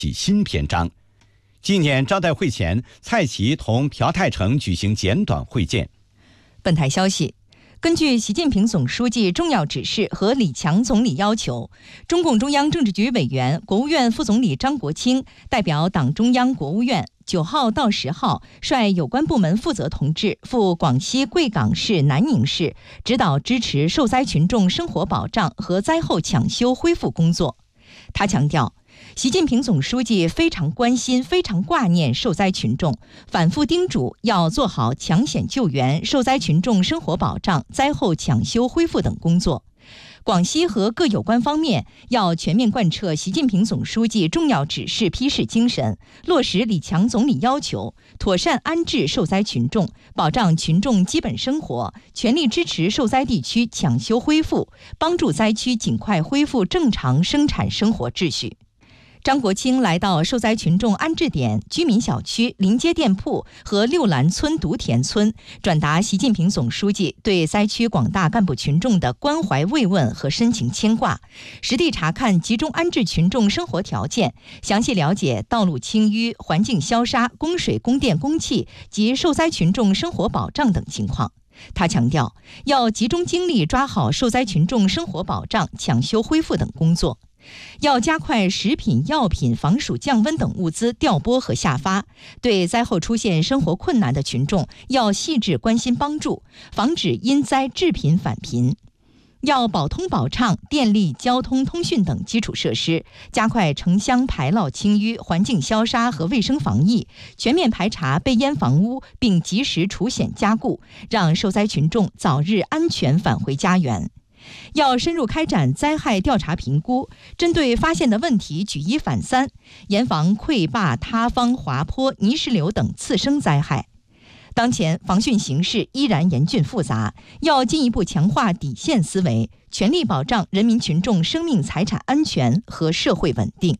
启新篇章。纪念招待会前，蔡奇同朴泰成举行简短会见。 本台消息，根据习近平总书记重要指示和李强总理要求，中共中央政治局委员、国务院副总理张国清代表党中央、国务院9号到10号率有关部门负责同志赴广西贵港市南宁市，指导支持受灾群众生活保障和灾后抢修恢复工作。他强调，习近平总书记非常关心、非常挂念受灾群众，反复叮嘱要做好抢险救援、受灾群众生活保障、灾后抢修恢复等工作。广西和各有关方面要全面贯彻习近平总书记重要指示批示精神，落实李强总理要求，妥善安置受灾群众，保障群众基本生活，全力支持受灾地区抢修恢复，帮助灾区尽快恢复正常生产生活秩序。张国清来到受灾群众安置点、居民小区、临街店铺和六兰村、独田村，转达习近平总书记对灾区广大干部群众的关怀慰问和深情牵挂，实地查看集中安置群众生活条件，详细了解道路清淤、环境消杀、供水、供电、供气及受灾群众生活保障等情况。他强调，要集中精力抓好受灾群众生活保障、抢修恢复等工作。要加快食品、药品、防暑降温等物资调拨和下发，对灾后出现生活困难的群众要细致关心帮助，防止因灾致贫返贫。要保通保畅电力、交通、通讯等基础设施，加快城乡排涝清淤、环境消杀和卫生防疫，全面排查被淹房屋，并及时除险加固，让受灾群众早日安全返回家园。要深入开展灾害调查评估，针对发现的问题举一反三，严防溃坝、塌方、滑坡、泥石流等次生灾害。当前防汛形势依然严峻复杂，要进一步强化底线思维，全力保障人民群众生命财产安全和社会稳定。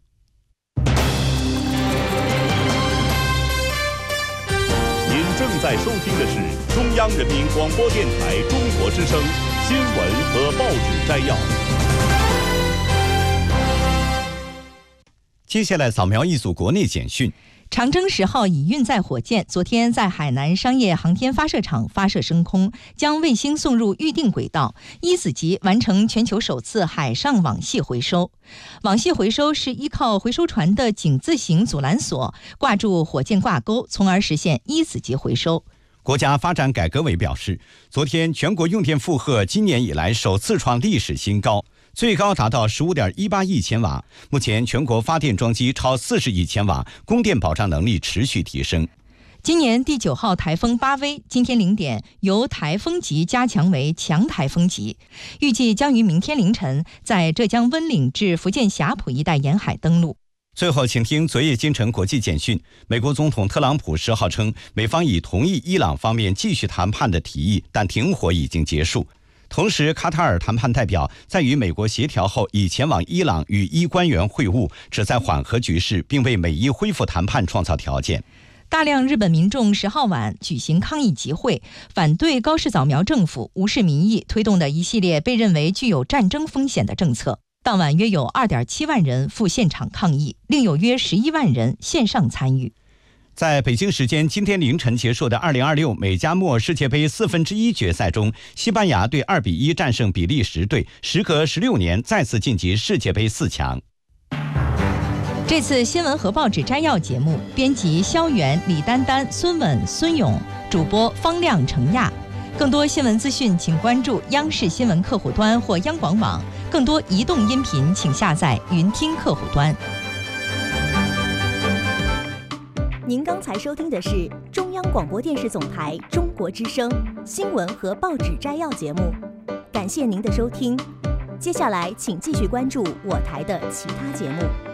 您正在收听的是中央人民广播电台中国之声新闻和报纸摘要。 接下来扫描一组国内简讯。 长征10号乙运载火箭昨天在海南商业航天发射场发射升空，将卫星送入预定轨道，一子级完成全球首次海上网系回收。网系回收是依靠回收船的井字形阻拦索挂住火箭挂钩，从而实现一子级回收。 国家发展改革委表示，昨天全国用电负荷今年以来首次创历史新高，最高达到 15.18 亿千瓦。目前全国发电装机超40亿千瓦，供电保障能力持续提升。 今年第9号台风巴威今天0点由台风级加强为强台风级，预计将于明天凌晨在浙江温岭至福建霞浦一带沿海登陆。 最后，请听昨夜今晨国际简讯。美国总统特朗普10号称，美方已同意伊朗方面继续谈判的提议，但停火已经结束。同时，卡塔尔谈判代表在与美国协调后，已前往伊朗与伊官员会晤，旨在缓和局势，并为美伊恢复谈判创造条件。 大量日本民众10号晚举行抗议集会，反对高市早苗政府无视民意推动的一系列被认为具有战争风险的政策。当晚约有 2.7 万人赴现场抗议，另有约11万人线上参与。 在北京时间今天凌晨结束的2026美加墨世界杯1/4决赛中，西班牙队2-1战胜比利时队，时隔16年再次晋级世界杯4强。 这次新闻和报纸摘要节目，编辑肖元、李丹丹、孙稳、孙勇，主播方亮、程亚。更多新闻资讯，请关注央视新闻客户端或央广网。更多移动音频，请下载云听客户端。 您刚才收听的是中央广播电视总台中国之声新闻和报纸摘要节目，感谢您的收听。接下来请继续关注我台的其他节目。